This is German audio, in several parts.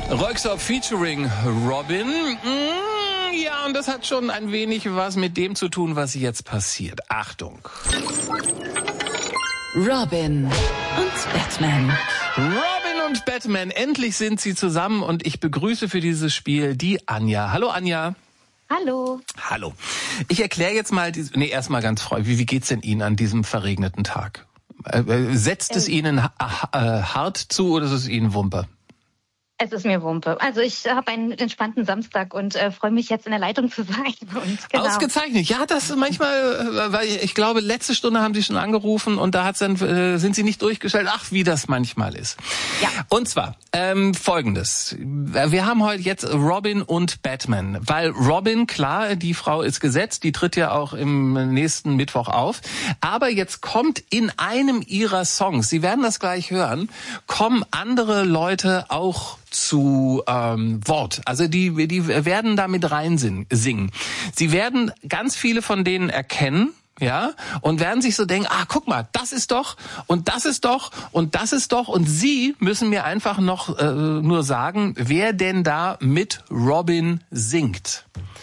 Röyksopp featuring Robin. Ja, und das hat schon ein wenig was mit dem zu tun, was jetzt passiert. Achtung. Robin und Batman. Robin und Batman, endlich sind sie zusammen und ich begrüße für dieses Spiel die Anja. Hallo Anja. Hallo. Hallo. Ich erkläre jetzt mal, erstmal ganz freundlich, wie geht's denn Ihnen an diesem verregneten Tag? Setzt es Ihnen hart zu oder ist es Ihnen Wumpe? Es ist mir Wumpe. Also ich habe einen entspannten Samstag und freue mich jetzt in der Leitung zu sein. Und genau. Ausgezeichnet. Ja, das manchmal, weil ich glaube, letzte Stunde haben Sie schon angerufen und da sind Sie nicht durchgestellt. Ach, wie das manchmal ist. Ja. Und zwar Folgendes. Wir haben heute jetzt Robin und Batman. Weil Robin, klar, die Frau ist gesetzt, die tritt ja auch im nächsten Mittwoch auf. Aber jetzt kommt in einem ihrer Songs, Sie werden das gleich hören, kommen andere Leute auch zu Wort. Also die werden da mit rein singen. Sie werden ganz viele von denen erkennen, ja, und werden sich so denken, guck mal, das ist doch und das ist doch und das ist doch. Und Sie müssen mir einfach noch nur sagen, wer denn da mit Robin singt.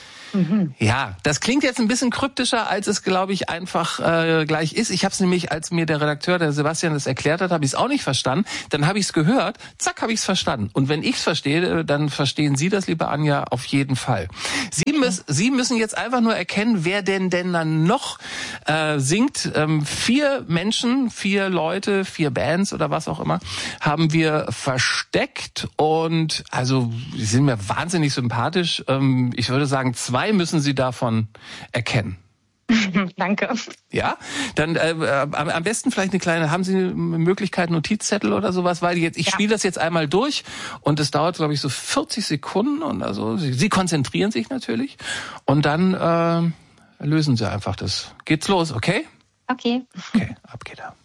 Ja, das klingt jetzt ein bisschen kryptischer, als es, glaube ich, einfach gleich ist. Ich habe es nämlich, als mir der Redakteur, der Sebastian, das erklärt hat, habe ich es auch nicht verstanden. Dann habe ich es gehört, zack, habe ich es verstanden. Und wenn ich es verstehe, dann verstehen Sie das, liebe Anja, auf jeden Fall. Sie müssen jetzt einfach nur erkennen, wer denn dann noch singt. 4 Menschen, 4 Leute, 4 Bands oder was auch immer, haben wir versteckt. Und also, die sind mir wahnsinnig sympathisch. Ich würde sagen, 2 müssen Sie davon erkennen. Danke. Ja, dann am besten vielleicht eine kleine, haben Sie eine Möglichkeit, Notizzettel oder sowas? Weil ich spiele das jetzt einmal durch und es dauert, glaube ich, so 40 Sekunden und also Sie konzentrieren sich natürlich und dann lösen Sie einfach das. Geht's los, okay? Okay. Okay, ab geht er.